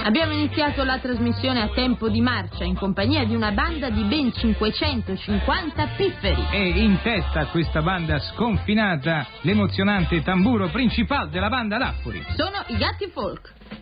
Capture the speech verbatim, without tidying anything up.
Abbiamo iniziato la trasmissione a tempo di marcia in compagnia di una banda di ben cinquecentocinquanta pifferi. E in testa a questa banda sconfinata l'emozionante tamburo principale della banda Laffuri. Sono i Gatti Folk.